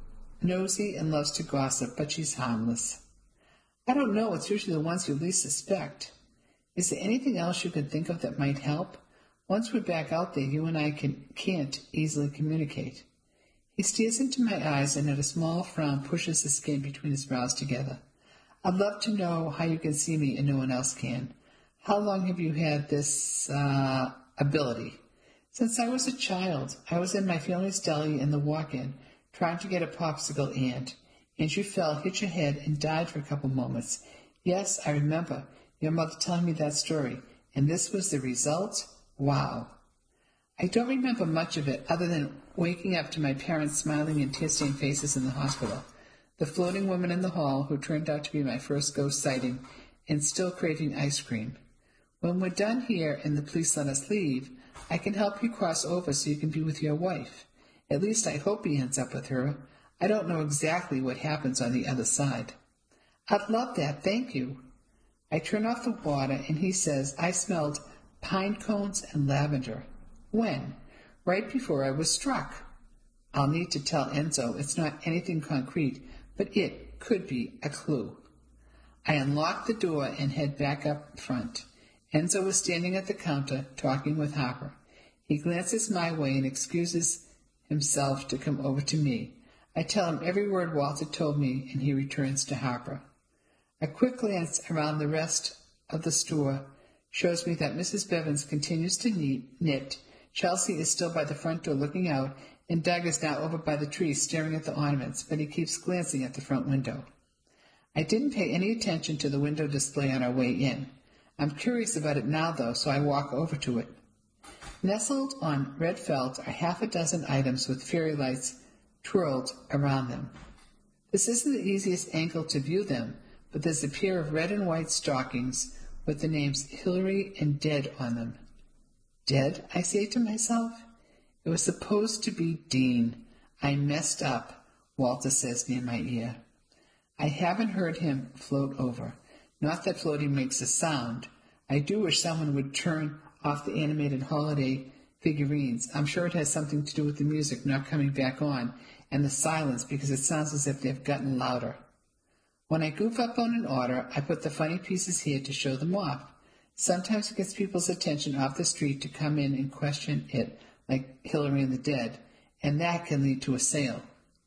nosy and loves to gossip, but she's harmless. I don't know. It's usually the ones you least suspect. Is there anything else you can think of that might help? Once we're back out there, you and I can, can't easily communicate. He stares into my eyes, and at a small frown pushes the skin between his brows together. I'd love to know how you can see me and no one else can. How long have you had this, uh, ability? Since I was a child. I was in my family's deli in the walk-in, trying to get a popsicle, and Andrew fell, hit her head, and died for a couple moments. Yes, I remember your mother telling me that story, and this was the result? Wow. I don't remember much of it other than waking up to my parents' smiling and tear-stained faces in the hospital, the floating woman in the hall who turned out to be my first ghost sighting, and still craving ice cream. When we're done here and the police let us leave, I can help you cross over so you can be with your wife. At least I hope he ends up with her. I don't know exactly what happens on the other side. I'd love that, thank you. I turn off the water, and he says I smelled pine cones and lavender. When? Right before I was struck. I'll need to tell Enzo it's not anything concrete, but it could be a clue. I unlock the door and head back up front. Enzo is standing at the counter, talking with Harper. He glances my way and excuses himself to come over to me. I tell him every word Walter told me, and he returns to Harper. A quick glance around the rest of the store shows me that Missus Bevins continues to knit. Chelsea is still by the front door looking out, and Doug is now over by the tree staring at the ornaments, but he keeps glancing at the front window. I didn't pay any attention to the window display on our way in. I'm curious about it now, though, so I walk over to it. Nestled on red felt are half a dozen items with fairy lights twirled around them. This isn't the easiest angle to view them, but there's a pair of red and white stockings with the names Hillary and Dead on them. Dead, I say to myself. It was supposed to be Dean. I messed up, Walter says near my ear. I haven't heard him float over. Not that floating makes a sound. I do wish someone would turn off the animated holiday figurines. I'm sure it has something to do with the music not coming back on and the silence, because it sounds as if they've gotten louder. When I goof up on an order, I put the funny pieces here to show them off. Sometimes it gets people's attention off the street to come in and question it, like Hillary and the Dead, and that can lead to a sale.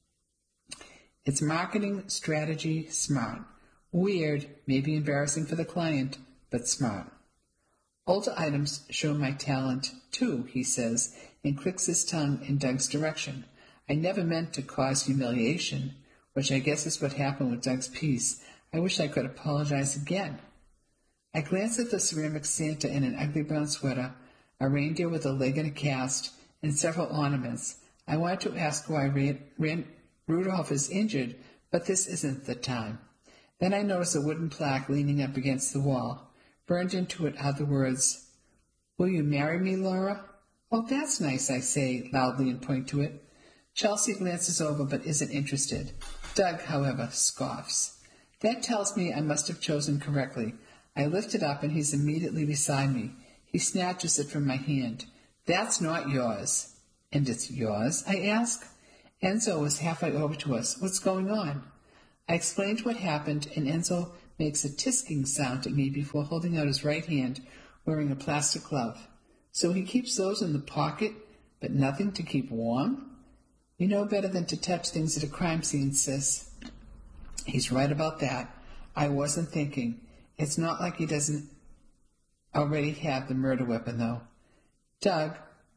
It's marketing strategy smart. Weird, maybe embarrassing for the client, but smart. Older items show my talent, too, he says, and clicks his tongue in Doug's direction. I never meant to cause humiliation, which I guess is what happened with Doug's piece. I wish I could apologize again. I glance at the ceramic Santa in an ugly brown sweater, a reindeer with a leg and a cast, and several ornaments. I want to ask why Ran- Ran- Rudolph is injured, but this isn't the time. Then I notice a wooden plaque leaning up against the wall. Burned into it are the words, "Will you marry me, Laura?" "Oh, that's nice," I say loudly and point to it. Chelsea glances over but isn't interested. Doug, however, scoffs. That tells me I must have chosen correctly. I lift it up, and he's immediately beside me. He snatches it from my hand. "That's not yours." "And it's yours?" I ask. Enzo is halfway over to us. "What's going on?" I explained what happened, and Enzo makes a tisking sound at me before holding out his right hand, wearing a plastic glove. So he keeps those in the pocket, but nothing to keep warm? You know better than to touch things at a crime scene, sis. He's right about that. I wasn't thinking. It's not like he doesn't already have the murder weapon, though. Doug,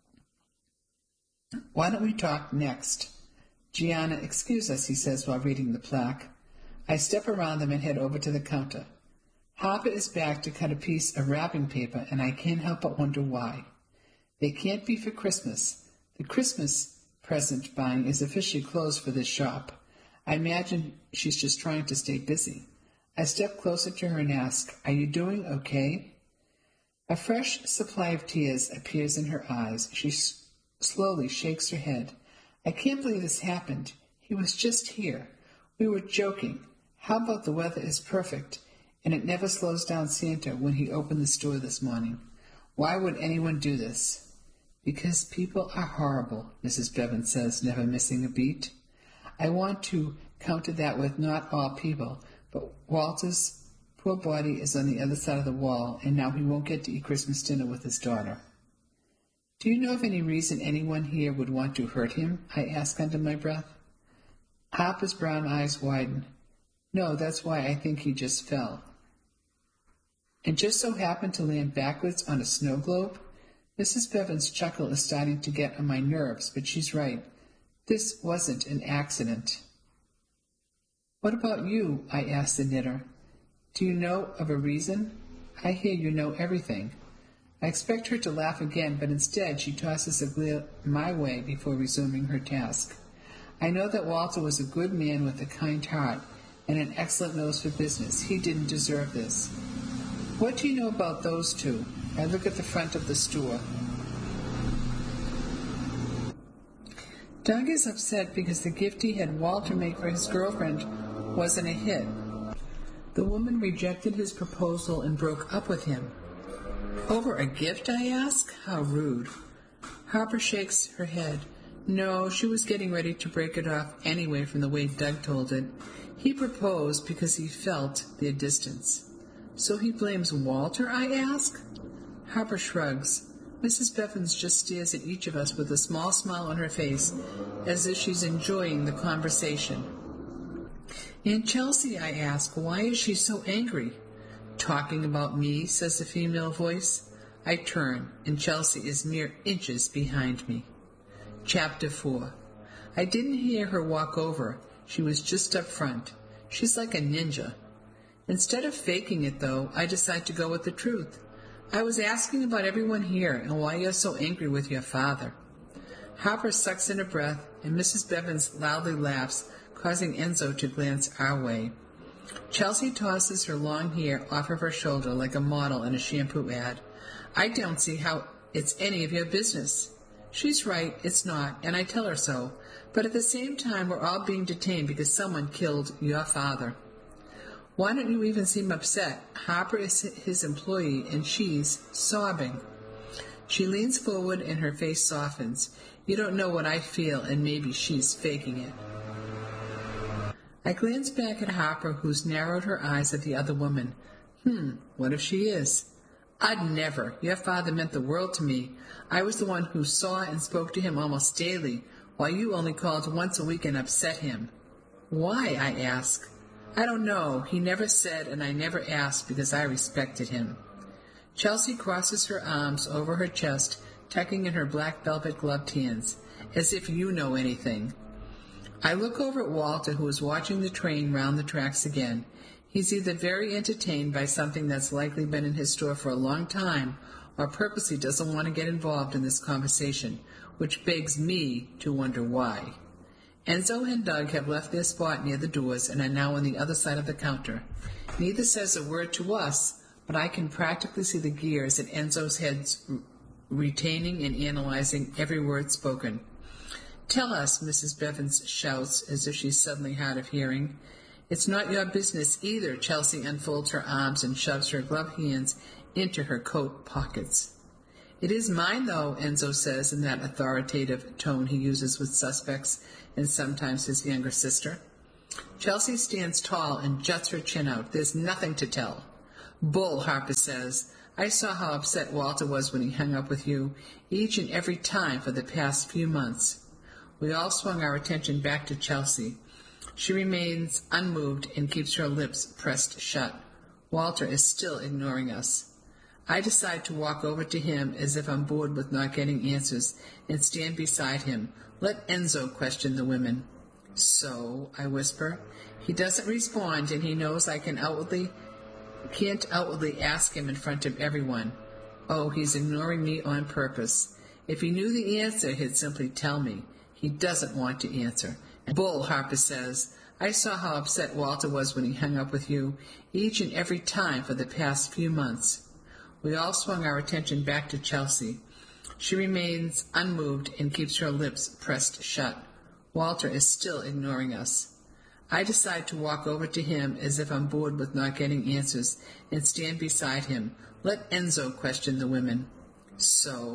why don't we talk next? Gianna, excuse us, he says while reading the plaque. I step around them and head over to the counter. Harper is back to cut a piece of wrapping paper, and I can't help but wonder why. They can't be for Christmas. The Christmas present buying is officially closed for this shop. I imagine she's just trying to stay busy. I step closer to her and ask, "Are you doing okay?" A fresh supply of tears appears in her eyes. She s- slowly shakes her head. I can't believe this happened. He was just here. We were joking. How about the weather is perfect, and it never slows down Santa when he opened the store this morning. Why would anyone do this? Because people are horrible, Missus Bevan says, never missing a beat. I want to counter that with not all people, but Walter's poor body is on the other side of the wall, and now he won't get to eat Christmas dinner with his daughter. Do you know of any reason anyone here would want to hurt him? I ask under my breath. Harper's brown eyes widen. No, that's why I think he just fell. And just so happened to land backwards on a snow globe? Missus Bevan's chuckle is starting to get on my nerves, but she's right. This wasn't an accident. What about you? I asked the knitter. Do you know of a reason? I hear you know everything. I expect her to laugh again, but instead she tosses a glare my way before resuming her task. I know that Walter was a good man with a kind heart and an excellent nose for business. He didn't deserve this. What do you know about those two? I look at the front of the store. Doug is upset because the gift he had Walter make for his girlfriend wasn't a hit. The woman rejected his proposal and broke up with him. Over a gift, I ask? How rude. Harper shakes her head. No, she was getting ready to break it off anyway from the way Doug told it. He proposed because he felt their distance. So he blames Walter, I ask? Harper shrugs. Missus Bevans just stares at each of us with a small smile on her face, as if she's enjoying the conversation. Aunt Chelsea, I ask, why is she so angry? Talking about me, says a female voice. I turn, and Chelsea is mere inches behind me. Chapter four. I didn't hear her walk over. She was just up front. She's like a ninja. Instead of faking it, though, I decide to go with the truth. I was asking about everyone here and why you're so angry with your father. Harper sucks in a breath, and Missus Bevans loudly laughs, causing Enzo to glance our way. Chelsea tosses her long hair off of her shoulder like a model in a shampoo ad. I don't see how it's any of your business. She's right, it's not, and I tell her so, but at the same time we're all being detained because someone killed your father. Why don't you even seem upset? Harper is his employee, and she's sobbing. She leans forward and her face softens. You don't know what I feel, and maybe she's faking it. I glance back at Harper, who's narrowed her eyes at the other woman. Hmm, what if she is? I'd never. Your father meant the world to me. I was the one who saw and spoke to him almost daily, while you only called once a week and upset him. Why, I ask. I don't know. He never said, and I never asked because I respected him. Chelsea crosses her arms over her chest, tucking in her black velvet gloved hands, as if you know anything. I look over at Walter, who is watching the train round the tracks again. He's either very entertained by something that's likely been in his store for a long time, or purposely doesn't want to get involved in this conversation, which begs me to wonder why. Enzo and Doug have left their spot near the doors and are now on the other side of the counter. Neither says a word to us, but I can practically see the gears in Enzo's head retaining and analyzing every word spoken. Tell us, Missus Bevans shouts, as if she's suddenly hard of hearing. It's not your business either. Chelsea unfolds her arms and shoves her gloved hands into her coat pockets. It is mine, though, Enzo says in that authoritative tone he uses with suspects and sometimes his younger sister. Chelsea stands tall and juts her chin out. There's nothing to tell. Bull, Harper says. I saw how upset Walter was when he hung up with you, each and every time for the past few months. We all swung our attention back to Chelsea. She remains unmoved and keeps her lips pressed shut. Walter is still ignoring us. I decide to walk over to him as if I'm bored with not getting answers and stand beside him. Let Enzo question the women. So, I whisper. He doesn't respond, and he knows I can outwardly, can't outwardly ask him in front of everyone. Oh, he's ignoring me on purpose. If he knew the answer, he'd simply tell me. He doesn't want to answer. Bull, Harper says. I saw how upset Walter was when he hung up with you, each and every time for the past few months. We all swung our attention back to Chelsea. She remains unmoved and keeps her lips pressed shut. Walter is still ignoring us. I decide to walk over to him as if I'm bored with not getting answers and stand beside him. Let Enzo question the women. So